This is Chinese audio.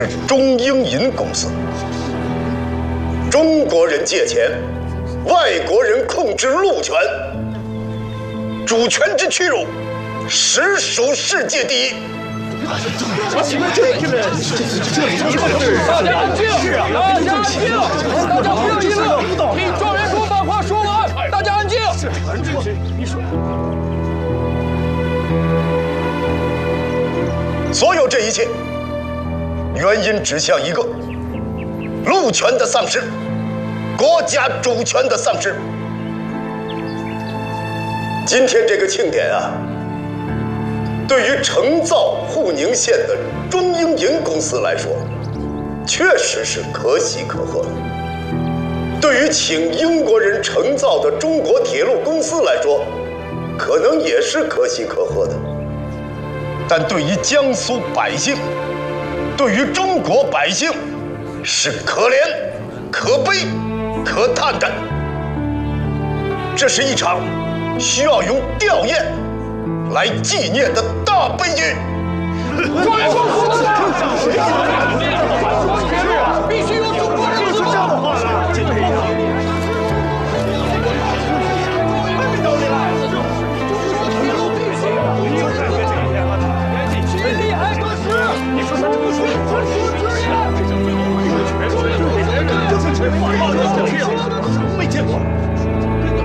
中英银公司。中国人借钱，外国人控制路权，主权之屈辱，实属世界第一。 大家安静！大家安静！大家不要议论，听状元叔把话说完。大家安静！你说。 所有这一切，原因指向一个：路权的丧失，国家主权的丧失。今天这个庆典啊，对于承造沪宁线的中英银公司来说，确实是可喜可贺的；对于请英国人承造的中国铁路公司来说，可能也是可喜可贺的。但对于江苏百姓，对于中国百姓，是可怜、可悲、可叹的。这是一场需要用吊唁来纪念的大悲剧。 状元叔说的对，必须有中国人说这样的话了。没见过。